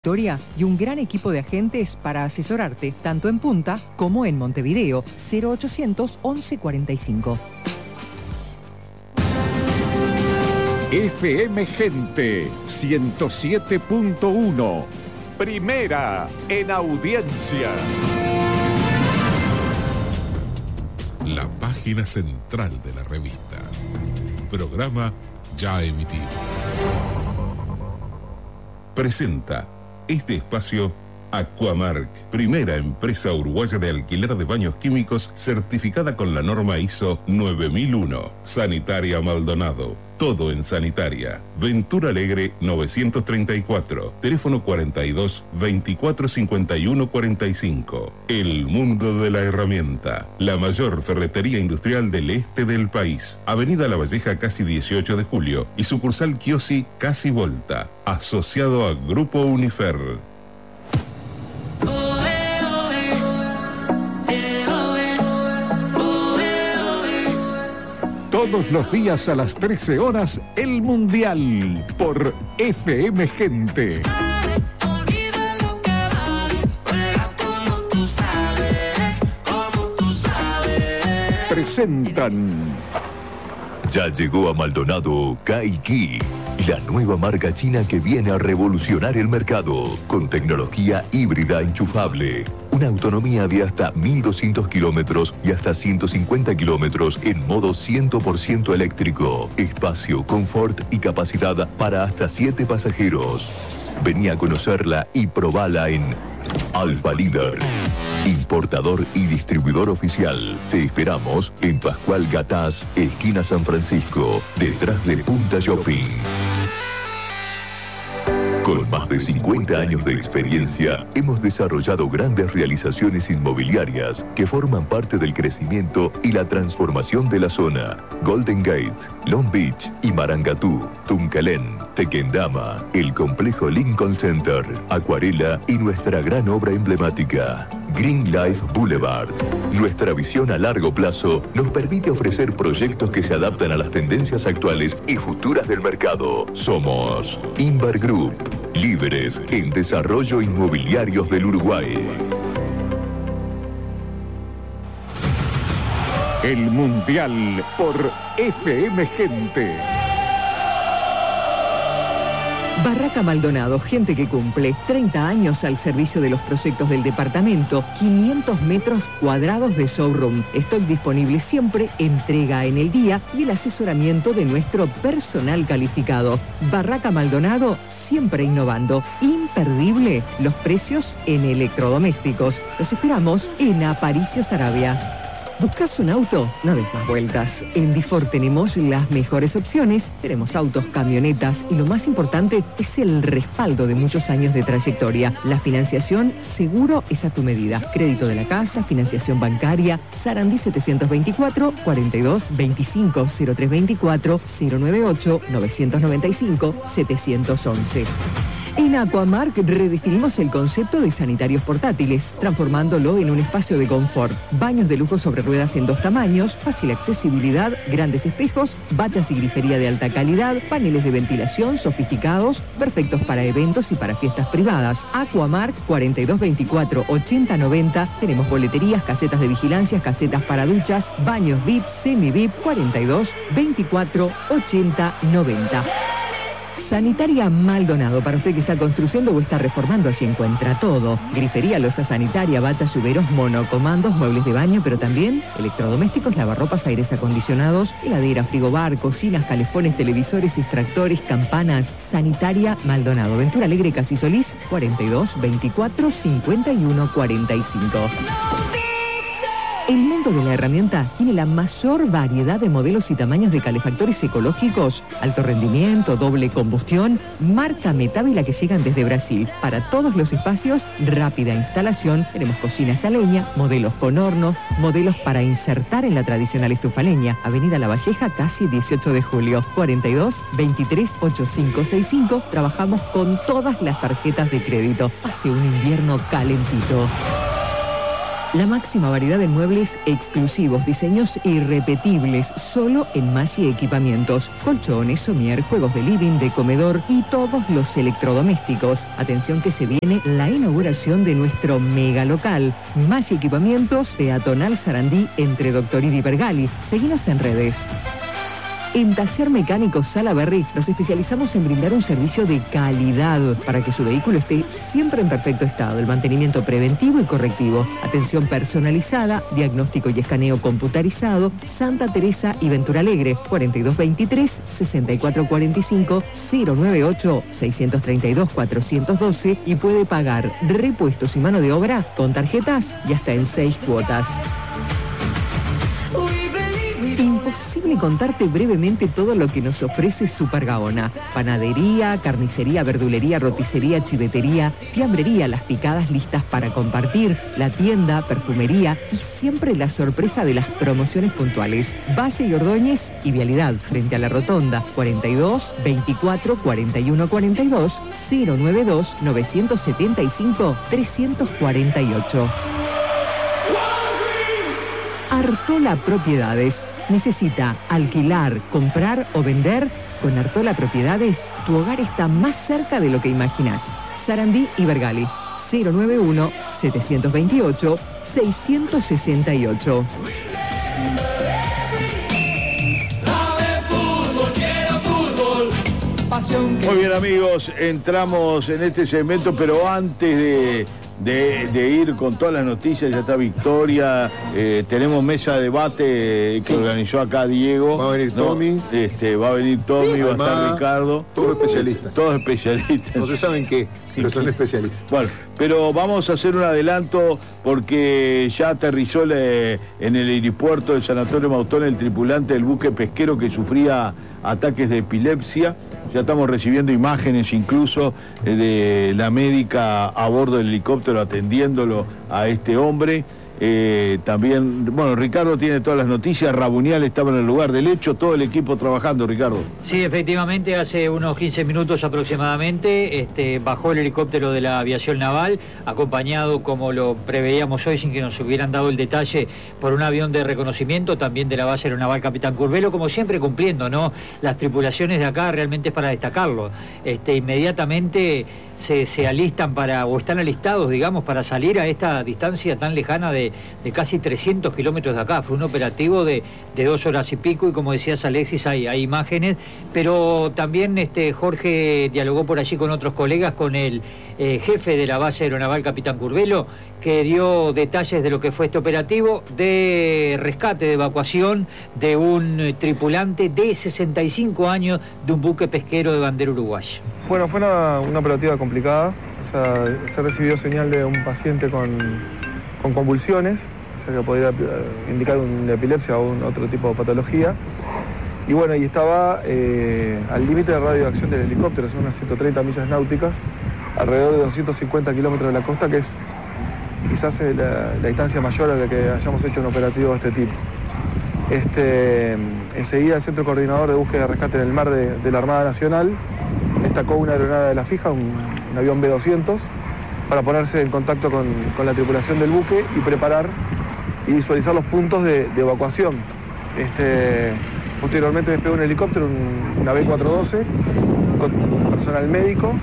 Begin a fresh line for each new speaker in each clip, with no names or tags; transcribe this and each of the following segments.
Y un gran equipo de agentes para asesorarte, tanto en Punta como en Montevideo. 0800 11 45.
FM Gente 107.1. Primera en audiencia.
La página central de la revista. Programa ya emitido. Presenta este espacio Aquamark, primera empresa uruguaya de alquiler de baños químicos certificada con la norma ISO 9001. Sanitaria Maldonado, todo en sanitaria. Ventura Alegre 934, teléfono 42 24 51 45. El mundo de la herramienta, la mayor ferretería industrial del este del país. Avenida La Valleja, casi 18 de julio, y sucursal Chiosi, casi Volta, asociado a Grupo Unifer.
Todos los días a las 13 horas, el Mundial por FM Gente. Presentan.
Ya llegó a Maldonado Kaiki, la nueva marca china que viene a revolucionar el mercado, con tecnología híbrida enchufable. Una autonomía de hasta 1.200 kilómetros y hasta 150 kilómetros en modo 100% eléctrico. Espacio, confort y capacidad para hasta 7 pasajeros. Vení a conocerla y probala en Alfa Líder, importador y distribuidor oficial. Te esperamos en Pascual Gatás, esquina San Francisco, detrás de Punta Shopping. Con más de 50 años de experiencia, hemos desarrollado grandes realizaciones inmobiliarias que forman parte del crecimiento y la transformación de la zona. Golden Gate, Long Beach y Marangatú, Tuncalén, Tequendama, el complejo Lincoln Center, Acuarela y nuestra gran obra emblemática, Green Life Boulevard. Nuestra visión a largo plazo nos permite ofrecer proyectos que se adaptan a las tendencias actuales y futuras del mercado. Somos Inver Group, líderes en desarrollo inmobiliarios del Uruguay.
El Mundial por FM Gente.
Barraca Maldonado, gente que cumple. 30 años al servicio de los proyectos del departamento. 500 metros cuadrados de showroom. Stock disponible siempre, entrega en el día y el asesoramiento de nuestro personal calificado. Barraca Maldonado, siempre innovando. Imperdible los precios en electrodomésticos. Los esperamos en Aparicio Saravia. ¿Buscas un auto? No des más vueltas. En Difor tenemos las mejores opciones. Tenemos autos, camionetas y lo más importante es el respaldo de muchos años de trayectoria. La financiación seguro es a tu medida. Crédito de la casa, financiación bancaria. Sarandí 724 42 25 0324 098 995 711. En Aquamark redefinimos el concepto de sanitarios portátiles, transformándolo en un espacio de confort. Baños de lujo sobre ruedas en 2 tamaños, fácil accesibilidad, grandes espejos, bañas y grifería de alta calidad, paneles de ventilación sofisticados, perfectos para eventos y para fiestas privadas. Aquamark 4224 8090. Tenemos boleterías, casetas de vigilancia, casetas para duchas, baños VIP, semi-VIP 4224 8090. Sanitaria Maldonado, para usted que está construyendo o está reformando, allí encuentra todo. Grifería, loza sanitaria, bachas, lluveros, monocomandos, muebles de baño, pero también electrodomésticos, lavarropas, aires acondicionados, heladera, frigobar, cocinas, calefones, televisores, extractores, campanas. Sanitaria Maldonado, Ventura Alegre, Casi Solís, 42 24 51 45. El mundo de la herramienta tiene la mayor variedad de modelos y tamaños de calefactores ecológicos, alto rendimiento, doble combustión, marca Metávila que llegan desde Brasil. Para todos los espacios, rápida instalación. Tenemos cocinas a leña, modelos con horno, modelos para insertar en la tradicional estufa leña. Avenida La Valleja, casi 18 de julio, 42 23 8565. Trabajamos con todas las tarjetas de crédito. Hace un invierno calentito. La máxima variedad de muebles exclusivos, diseños irrepetibles, solo en Maggi Equipamientos. Colchones, somier, juegos de living, de comedor y todos los electrodomésticos. Atención que se viene la inauguración de nuestro mega local. Maggi Equipamientos, peatonal Sarandí, entre Doctoridi y Bergali. Seguinos en redes. En Taller Mecánico Salaberry nos especializamos en brindar un servicio de calidad para que su vehículo esté siempre en perfecto estado. El mantenimiento preventivo y correctivo, atención personalizada, diagnóstico y escaneo computarizado. Santa Teresa y Ventura Alegre, 4223-6445, 098-632-412 y puede pagar repuestos y mano de obra con tarjetas y hasta en 6 cuotas. Imposible contarte brevemente todo lo que nos ofrece Super Gaona. Panadería, carnicería, verdulería, roticería, chivetería, fiambrería, las picadas listas para compartir, la tienda, perfumería y siempre la sorpresa de las promociones puntuales. Valle y Ordóñez y Vialidad frente a la Rotonda, 42 24 41 42 092 975 348. Artola Propiedades. ¿Necesita alquilar, comprar o vender? Con Artola Propiedades, tu hogar está más cerca de lo que imaginas. Sarandí y Bergali, 091-728-668.
Muy bien, amigos, entramos en este segmento, pero antes de ir con todas las noticias, ya está Victoria, tenemos mesa de debate que organizó acá Diego.
Va a venir Tommy.
Va a venir Tommy, va a estar Ricardo.
Todos especialistas.
Todos especialistas.
No se saben qué, pero son especialistas.
Bueno, pero vamos a hacer un adelanto porque ya aterrizó en el helipuerto de San Antonio Mautón el tripulante del buque pesquero que sufría ataques de epilepsia. Ya estamos recibiendo imágenes incluso de la médica a bordo del helicóptero atendiéndolo a este hombre. También, bueno, Ricardo tiene todas las noticias. Rabunial estaba en el lugar del hecho, todo el equipo trabajando, Ricardo.
Sí, efectivamente, hace unos 15 minutos aproximadamente bajó el helicóptero de la aviación naval, acompañado, como lo preveíamos hoy, sin que nos hubieran dado el detalle, por un avión de reconocimiento, también de la base aeronaval Capitán Curvelo, como siempre cumpliendo, ¿no? Las tripulaciones de acá realmente es para destacarlo. Inmediatamente se alistan o están alistados, digamos, para salir a esta distancia tan lejana de casi 300 kilómetros de acá. Fue un operativo de 2 horas y pico y, como decías, Alexis, hay imágenes, pero también Jorge dialogó por allí con otros colegas, con el jefe de la base aeronaval Capitán Curvelo, que dio detalles de lo que fue este operativo de rescate, de evacuación de un tripulante de 65 años de un buque pesquero de bandera uruguaya.
Bueno, fue una operativa complicada. O sea, se recibió señal de un paciente con convulsiones, o sea, que podría indicar una epilepsia o otro tipo de patología. Y bueno, y estaba al límite de radio de acción del helicóptero, son unas 130 millas náuticas, alrededor de 250 kilómetros de la costa, que es quizás la distancia mayor a la que hayamos hecho un operativo de este tipo. Enseguida el Centro Coordinador de Búsqueda y Rescate en el Mar de la Armada Nacional destacó una aeronave de la Fija, un avión B-200, para ponerse en contacto con la tripulación del buque y preparar y visualizar los puntos de evacuación. Posteriormente despegó un helicóptero, una B-412, con personal médico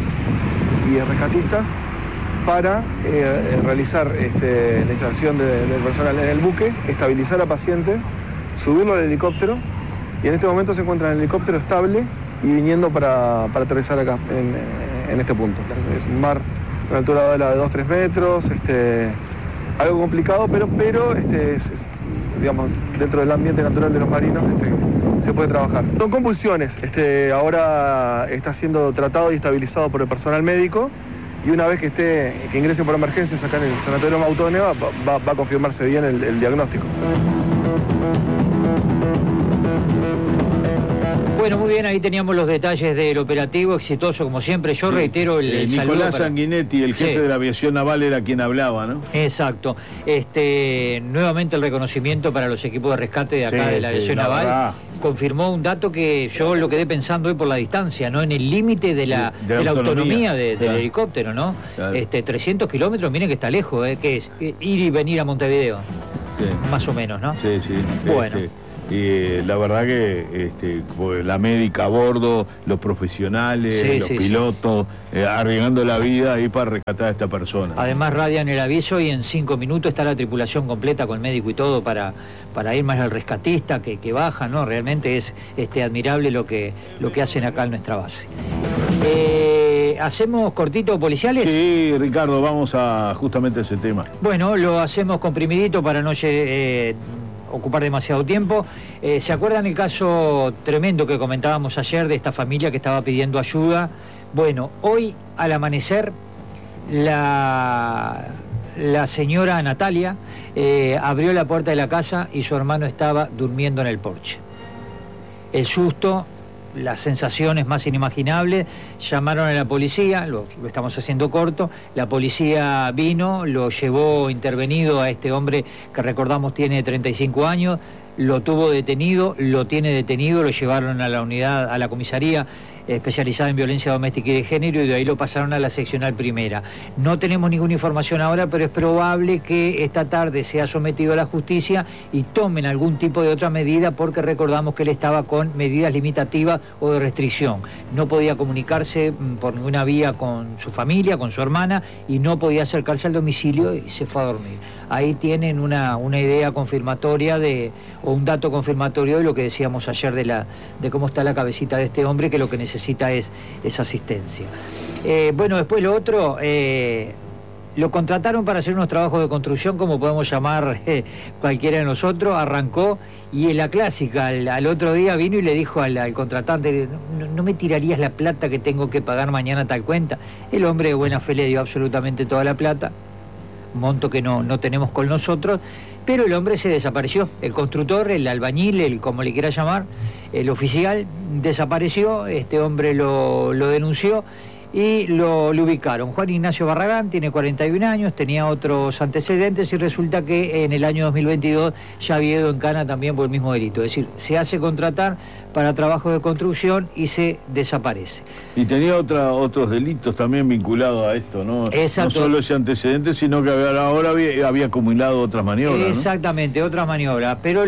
y rescatistas para realizar la inserción del personal en el buque, estabilizar al paciente, subirlo al helicóptero, y en este momento se encuentra en el helicóptero estable y viniendo para aterrizar acá, en este punto. Es un mar a una altura de 2-3 metros, algo complicado, pero digamos, dentro del ambiente natural de los marinos se puede trabajar. Son convulsiones, ahora está siendo tratado y estabilizado por el personal médico, y una vez que ingrese por emergencias acá en el Sanatorio Mautone va a confirmarse bien el diagnóstico.
Bueno, muy bien, ahí teníamos los detalles del operativo, exitoso como siempre. Yo reitero el saludo
Nicolás Sanguinetti, el jefe de la aviación naval, era quien hablaba, ¿no?
Exacto. Nuevamente el reconocimiento para los equipos de rescate de acá de la aviación naval. confirmó un dato que yo lo quedé pensando hoy por la distancia, ¿no? En el límite de la autonomía del helicóptero, ¿no?
Claro.
300 kilómetros, miren que está lejos, que es ir y venir a Montevideo.
Sí.
Más o menos, ¿no?
Sí, sí.
Bueno.
Y la verdad que pues, la médica a bordo, los profesionales, los pilotos, arriesgando la vida ahí para rescatar a esta persona.
Además radian el aviso y en 5 minutos está la tripulación completa con médico y todo para ir más al rescatista que baja, ¿no? Realmente es admirable lo que hacen acá en nuestra base. ¿Hacemos cortito policiales?
Sí, Ricardo, vamos a justamente ese tema.
Bueno, lo hacemos comprimidito para no ocupar demasiado tiempo. ¿Se acuerdan el caso tremendo que comentábamos ayer de esta familia que estaba pidiendo ayuda? Bueno, hoy al amanecer la señora Natalia abrió la puerta de la casa y su hermano estaba durmiendo en el porche. El susto, las sensaciones más inimaginables, llamaron a la policía, lo estamos haciendo corto, la policía vino, lo llevó intervenido a este hombre que recordamos tiene 35 años, lo tuvo detenido, lo tiene detenido, lo llevaron a la unidad, a la comisaría especializada en violencia doméstica y de género, y de ahí lo pasaron a la seccional primera. No tenemos ninguna información ahora, pero es probable que esta tarde sea sometido a la justicia y tomen algún tipo de otra medida, porque recordamos que él estaba con medidas limitativas o de restricción. No podía comunicarse por ninguna vía con su familia, con su hermana, y no podía acercarse al domicilio y se fue a dormir. Ahí tienen una idea confirmatoria o un dato confirmatorio de lo que decíamos ayer de cómo está la cabecita de este hombre, que lo que necesita es asistencia. Bueno, después lo otro, lo contrataron para hacer unos trabajos de construcción, como podemos llamar cualquiera de nosotros. Arrancó y en la clásica, al otro día vino y le dijo al contratante: ¿No me tirarías la plata que tengo que pagar mañana tal cuenta? El hombre de buena fe le dio absolutamente toda la plata, monto que no tenemos con nosotros, pero el hombre se desapareció. El constructor, el albañil, como le quiera llamar, el oficial, desapareció. Este hombre lo denunció y lo ubicaron. Juan Ignacio Barragán tiene 41 años, tenía otros antecedentes y resulta que en el año 2022 ya había ido en cana también por el mismo delito. Es decir, se hace contratar para trabajos de construcción y se desaparece.
Y tenía otros delitos también vinculados a esto, ¿no?
Exacto.
No solo ese antecedente, sino que ahora había acumulado otras maniobras,
exactamente, ¿no? Otras maniobras, pero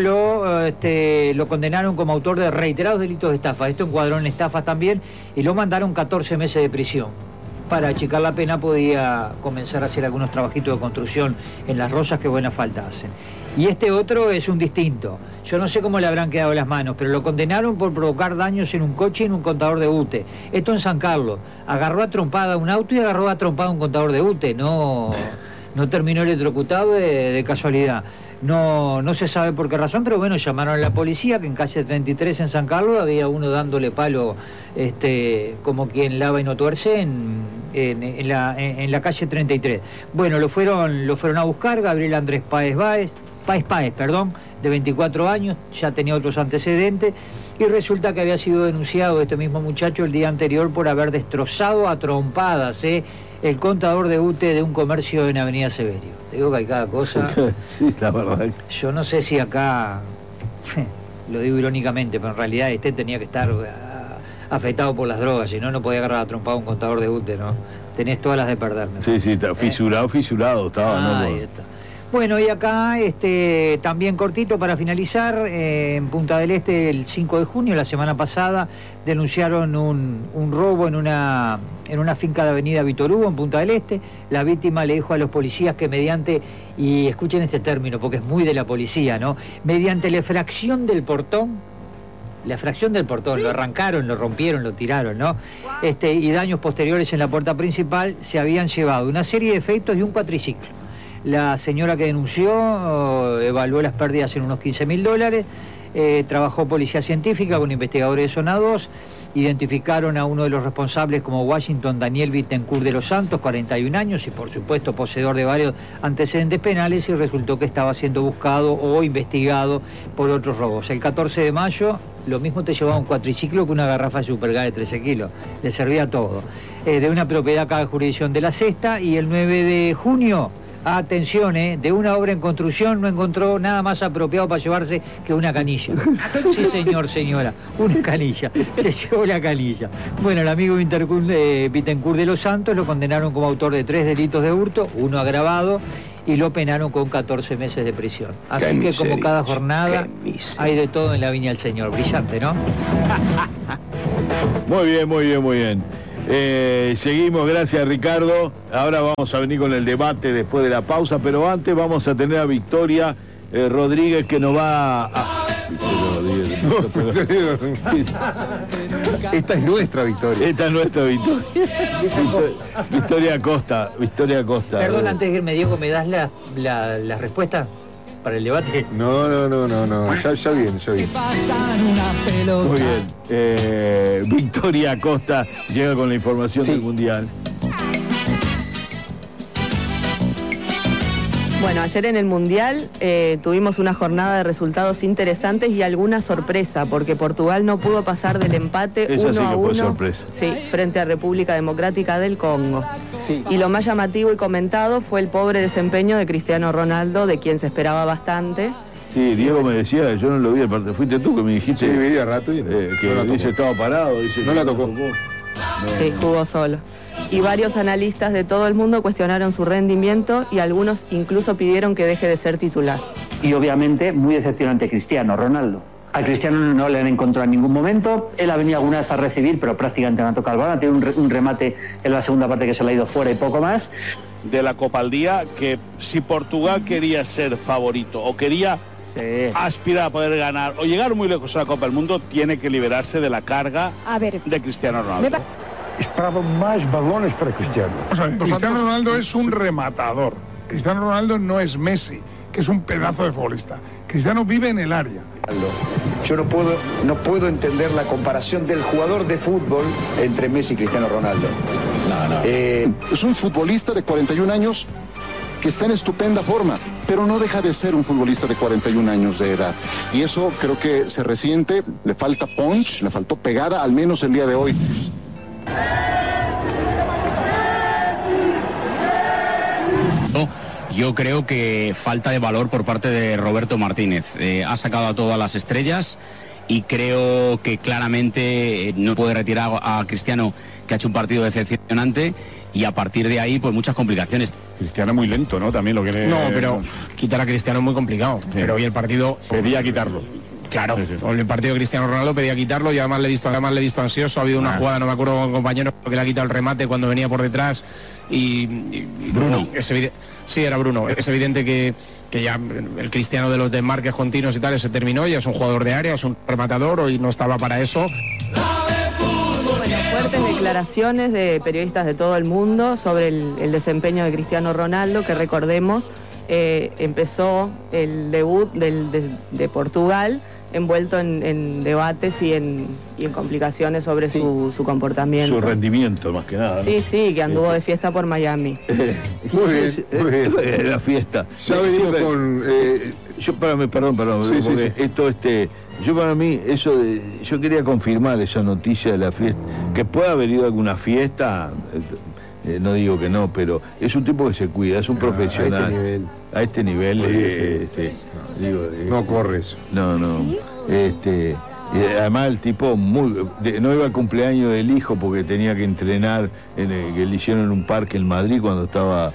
lo condenaron como autor de reiterados delitos de estafa. Esto encuadró en estafas también y lo mandaron 14 meses de prisión. Para achicar la pena podía comenzar a hacer algunos trabajitos de construcción en Las Rosas que buena falta hacen. Y este otro es un distinto. Yo no sé cómo le habrán quedado las manos, pero lo condenaron por provocar daños en un coche y en un contador de UTE. Esto en San Carlos. Agarró a trompada un auto y agarró a trompada un contador de UTE. No terminó electrocutado de casualidad. No se sabe por qué razón, pero bueno, llamaron a la policía, que en calle 33 en San Carlos había uno dándole palo, como quien lava y no tuerce, en la calle 33. Bueno, lo fueron a buscar. Gabriel Andrés Páez, de 24 años, ya tenía otros antecedentes, y resulta que había sido denunciado este mismo muchacho el día anterior por haber destrozado a trompadas el contador de UTE de un comercio en Avenida Severio. Te digo que hay cada cosa.
Sí, la verdad.
Yo no sé si acá, lo digo irónicamente, pero en realidad tenía que estar afectado por las drogas, si no podía agarrar a trompado a un contador de UTE, ¿no? Tenés todas las de perderme.
Sí, está fisurado estaba, ¿no?
Ahí está. Bueno, y acá también cortito para finalizar, en Punta del Este el 5 de junio, la semana pasada, denunciaron un robo en una finca de Avenida Víctor Hugo, en Punta del Este. La víctima le dijo a los policías que mediante, y escuchen este término porque es muy de la policía, ¿no? Mediante la fracción del portón, lo arrancaron, lo rompieron, lo tiraron, ¿no? Y daños posteriores en la puerta principal, se habían llevado una serie de efectos y un cuatriciclo. La señora que denunció evaluó las pérdidas en unos $15.000, trabajó policía científica con investigadores de Zona 2, identificaron a uno de los responsables como Washington Daniel Bittencourt de los Santos, 41 años, y por supuesto poseedor de varios antecedentes penales, y resultó que estaba siendo buscado o investigado por otros robos. El 14 de mayo, lo mismo te llevaba un cuatriciclo que una garrafa de Supergas de 13 kilos, le servía todo. De una propiedad acá de jurisdicción de La Cesta, y el 9 de junio, atención, de una obra en construcción no encontró nada más apropiado para llevarse que una canilla. Sí, señor, señora, una canilla. Se llevó la canilla. Bueno, el amigo Bittencourt de los Santos lo condenaron como autor de 3 delitos de hurto, 1 agravado, y lo penaron con 14 meses de prisión. Así que como cada jornada hay de todo en la viña del Señor. Brillante, ¿no?
Muy bien, muy bien, muy bien. Seguimos, gracias Ricardo. Ahora vamos a venir con el debate después de la pausa, pero antes vamos a tener a Victoria Rodríguez, que nos va a...
Esta es nuestra Victoria.
Esta es nuestra Victoria. Victoria Costa. Victoria Costa.
Perdón, antes de irme, Diego, ¿me das la respuesta para el debate?
No. Ya viene.
Muy bien. Victoria Costa llega con la información del Mundial.
Bueno, ayer en el Mundial tuvimos una jornada de resultados interesantes y alguna sorpresa, porque Portugal no pudo pasar del empate 1-1 frente a República Democrática del Congo. Sí. Y lo más llamativo y comentado fue el pobre desempeño de Cristiano Ronaldo, de quien se esperaba bastante.
Sí, Diego me decía, yo no lo vi, aparte fuiste tú que me dijiste.
Sí, vi a rato y
que no dice estaba parado, dice
no la tocó.
Sí, jugó solo. Y varios analistas de todo el mundo cuestionaron su rendimiento y algunos incluso pidieron que deje de ser titular.
Y obviamente muy decepcionante Cristiano Ronaldo. A Cristiano no le han encontrado en ningún momento, él ha venido alguna vez a recibir, pero prácticamente no ha tocado el balón, ha tenido un remate en la segunda parte que se le ha ido fuera y poco más.
De la Copa al Día, que si Portugal quería ser favorito o quería aspirar a poder ganar o llegar muy lejos a la Copa del Mundo, tiene que liberarse de la carga de Cristiano Ronaldo.
Esperaban más balones para Cristiano. O sea, Cristiano Ronaldo es un rematador. Cristiano Ronaldo no es Messi, que es un pedazo de futbolista. Cristiano vive en el área.
Yo no puedo entender la comparación del jugador de fútbol entre Messi y Cristiano Ronaldo.
Es un futbolista de 41 años que está en estupenda forma, pero no deja de ser un futbolista de 41 años de edad. Y eso creo que se resiente, le falta punch, le faltó pegada, al menos el día de hoy.
Yo creo que falta de valor por parte de Roberto Martínez. Ha sacado a todas las estrellas y creo que claramente no puede retirar a Cristiano, que ha hecho un partido decepcionante, y a partir de ahí pues muchas complicaciones.
Cristiano muy lento, ¿no? También lo que...
No, pero quitar a Cristiano es muy complicado. Sí. Pero hoy el partido...
Pedía quitarlo.
Claro, el partido de Cristiano Ronaldo pedía quitarlo y además le he visto ansioso. Ha habido una jugada, no me acuerdo, con un compañero que le ha quitado el remate cuando venía por detrás y Bruno. Sí, era Bruno. Es evidente que ya el Cristiano de los desmarques continuos y tal se terminó, ya es un jugador de área, es un rematador, hoy no estaba para eso.
Bueno, fuertes declaraciones de periodistas de todo el mundo sobre el desempeño de Cristiano Ronaldo, que recordemos empezó el debut de Portugal envuelto en debates y en complicaciones sobre su comportamiento.
Su rendimiento, más que nada, ¿no?
Sí, que anduvo de fiesta por Miami.
Muy bien. La fiesta.
Ya venimos con...
Perdón, porque esto, yo para mí, yo quería confirmar esa noticia de la fiesta, que pueda haber ido a alguna fiesta... no digo que no, pero es un tipo que se cuida, es un profesional. A este nivel.
No corre eso.
No. ¿Sí? Además el tipo no iba al cumpleaños del hijo porque tenía que entrenar, que le hicieron en un parque en Madrid cuando estaba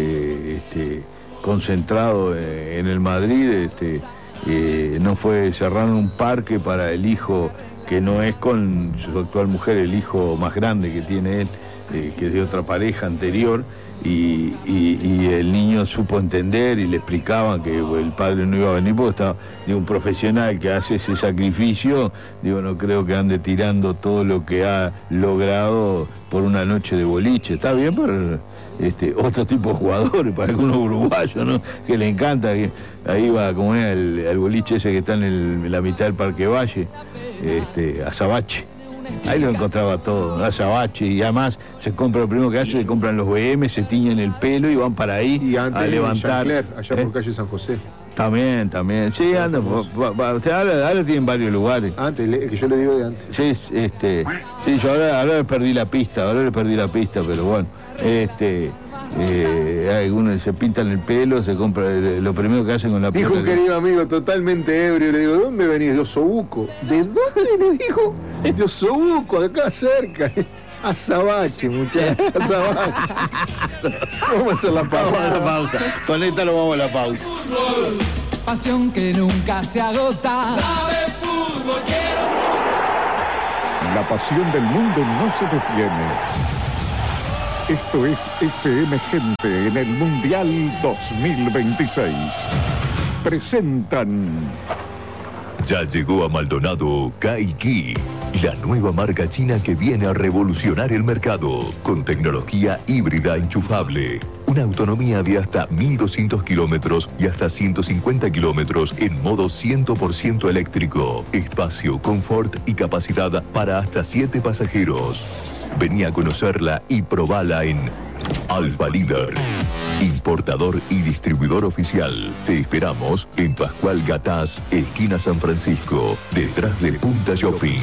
concentrado en el Madrid. No fue, cerraron un parque para el hijo, que no es con su actual mujer, el hijo más grande que tiene él, que es de otra pareja anterior, y el niño supo entender y le explicaban que el padre no iba a venir porque estaba un profesional que hace ese sacrificio. No creo que ande tirando todo lo que ha logrado por una noche de boliche. Está bien para otro tipo de jugadores, para algunos uruguayos, ¿no? Que le encanta, que ahí va, como es el boliche ese que está en la mitad del Parque Valle, Azabache. Ahí lo encontraba todo, Azabache, y además se compra, lo primero que hace, se compran los BM, se tiñen el pelo y van para ahí
y antes
a levantar.
Allá por calle San José.
También. Sí, anda, ahora tienen varios lugares.
Antes, que yo le digo de antes.
Sí, yo ahora le perdí la pista, pero bueno. Algunos se pintan el pelo, se compra lo primero que hacen con la plata.
Dijo un querido amigo totalmente ebrio, le digo, ¿dónde venís? De Osobuco. ¿De dónde? Le dijo, de Osobuco, acá cerca. Azabache, muchachos, Azabache. Vamos a hacer la pausa.
Vamos a la pausa. Con esta lo vamos a la pausa.
Pasión que nunca se agota.
¿Sabe fútbol? La pasión del mundo no se detiene. Esto es FM Gente en el Mundial 2026. Presentan.
Ya llegó a Maldonado Kaiki, la nueva marca china que viene a revolucionar el mercado con tecnología híbrida enchufable. Una autonomía de hasta 1.200 kilómetros y hasta 150 kilómetros en modo 100% eléctrico. Espacio, confort y capacidad para hasta 7 pasajeros. Vení a conocerla y probala en Alfa Líder, importador y distribuidor oficial. Te esperamos en Pascual Gatás, esquina San Francisco, detrás de Punta Shopping.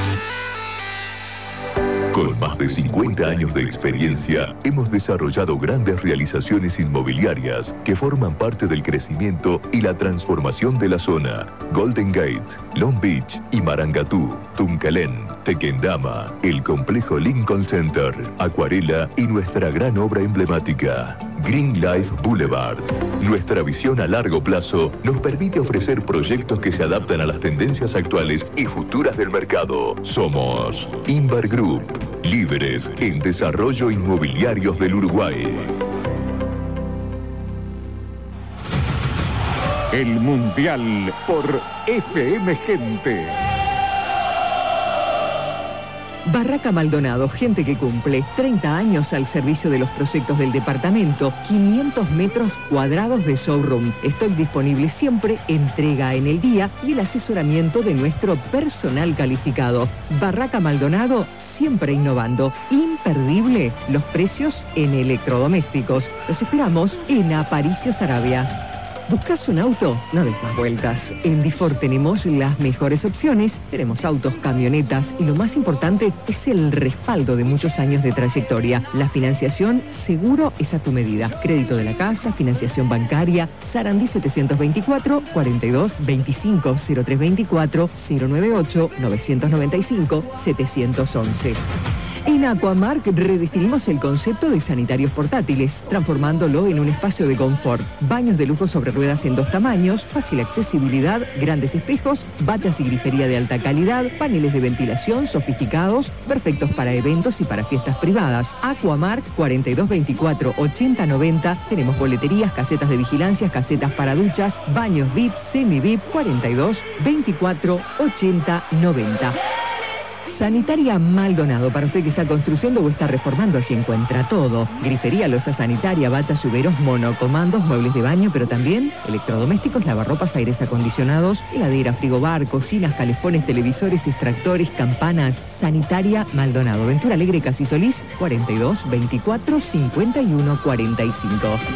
Con más de 50 años de experiencia, hemos desarrollado grandes realizaciones inmobiliarias que forman parte del crecimiento y la transformación de la zona. Golden Gate, Long Beach y Marangatú, Tunkalén, Tequendama, el complejo Lincoln Center, Acuarela y nuestra gran obra emblemática, Green Life Boulevard. Nuestra visión a largo plazo nos permite ofrecer proyectos que se adaptan a las tendencias actuales y futuras del mercado. Somos Inver Group, líderes en desarrollo inmobiliarios del Uruguay.
El Mundial por FM Gente.
Barraca Maldonado, gente que cumple. 30 años al servicio de los proyectos del departamento. 500 metros cuadrados de showroom. Stock disponible siempre, entrega en el día y el asesoramiento de nuestro personal calificado. Barraca Maldonado, siempre innovando. Imperdible los precios en electrodomésticos. Los esperamos en Aparicio Saravia. ¿Buscas un auto? No des más vueltas. En Difor tenemos las mejores opciones. Tenemos autos, camionetas y lo más importante es el respaldo de muchos años de trayectoria. La financiación seguro es a tu medida. Crédito de la casa, financiación bancaria. Sarandí 724 42 25 0324 098 995 711. En Aquamark redefinimos el concepto de sanitarios portátiles, transformándolo en un espacio de confort. Baños de lujo sobre ruedas en 2 tamaños, fácil accesibilidad, grandes espejos, bañas y grifería de alta calidad, paneles de ventilación sofisticados, perfectos para eventos y para fiestas privadas. Aquamark 4224 8090. Tenemos boleterías, casetas de vigilancia, casetas para duchas, baños VIP, semi-VIP 42 24 80 90. Sanitaria Maldonado, para usted que está construyendo o está reformando, allí encuentra todo. Grifería, loza sanitaria, bachas, lluveros, monocomandos, muebles de baño, pero también electrodomésticos, lavarropas, aires acondicionados, heladera, frigobar, cocinas, calefones, televisores, extractores, campanas. Sanitaria Maldonado, Ventura Alegre, Casi Solís, 42 24 51 45.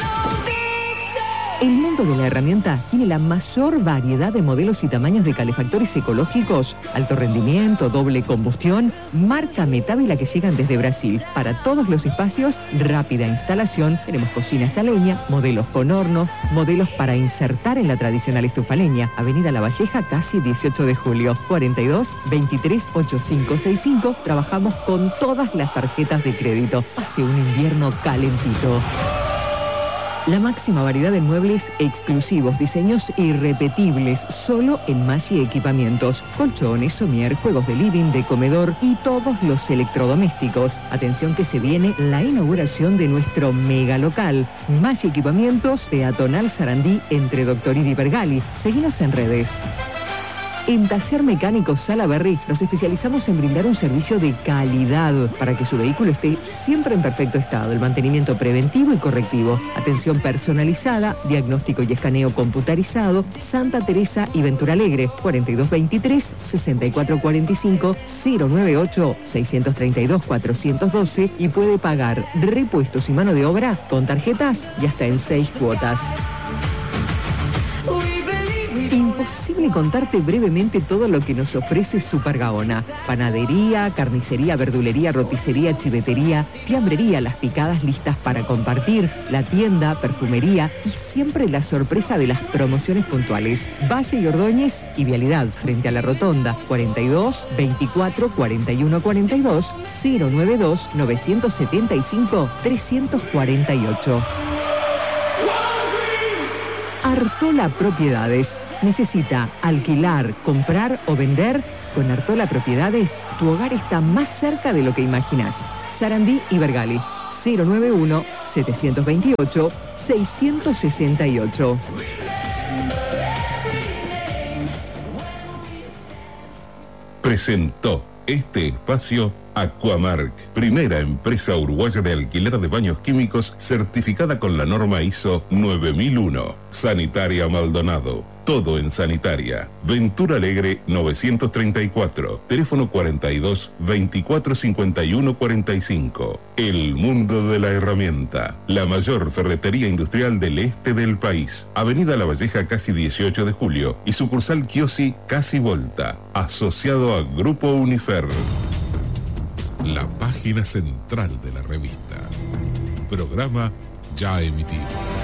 El mundo de la herramienta tiene la mayor variedad de modelos y tamaños de calefactores ecológicos, alto rendimiento, doble combustión, marca Metávila que llegan desde Brasil. Para todos los espacios, rápida instalación. Tenemos cocinas a leña, modelos con horno, modelos para insertar en la tradicional estufa leña. Avenida La Valleja, casi 18 de julio, 42 23 8565. Trabajamos con todas las tarjetas de crédito. Hace un invierno calentito. La máxima variedad de muebles exclusivos, diseños irrepetibles, solo en Maggi Equipamientos. Colchones, somier, juegos de living, de comedor y todos los electrodomésticos. Atención que se viene la inauguración de nuestro mega local. Maggi Equipamientos, peatonal Sarandí, entre Doctorini y Bergali. Seguinos en redes. En Taller Mecánico Salaberry nos especializamos en brindar un servicio de calidad para que su vehículo esté siempre en perfecto estado. El mantenimiento preventivo y correctivo, atención personalizada, diagnóstico y escaneo computarizado. Santa Teresa y Ventura Alegre, 4223 6445 098 632 412 y puede pagar repuestos y mano de obra con tarjetas y hasta en 6 cuotas. Imposible Déjame contarte brevemente todo lo que nos ofrece Supergaona. Panadería, carnicería, verdulería, roticería, chivetería, fiambrería, las picadas listas para compartir, la tienda, perfumería y siempre la sorpresa de las promociones puntuales. Valle y Ordóñez y Vialidad frente a la Rotonda, 42 24 41 42 092 975 348. Artola Propiedades. ¿Necesita alquilar, comprar o vender? Con Artola Propiedades, tu hogar está más cerca de lo que imaginas. Sarandí y Bergali, 091-728-668.
Presentó este espacio Aquamark, primera empresa uruguaya de alquiler de baños químicos certificada con la norma ISO 9001. Sanitaria Maldonado, todo en sanitaria. Ventura Alegre 934, teléfono 42 24 51 45. El mundo de la herramienta, la mayor ferretería industrial del este del país. Avenida La Valleja casi 18 de julio y sucursal Chiosi casi Volta, asociado a Grupo Unifer.
La página central de la revista. Programa ya emitido.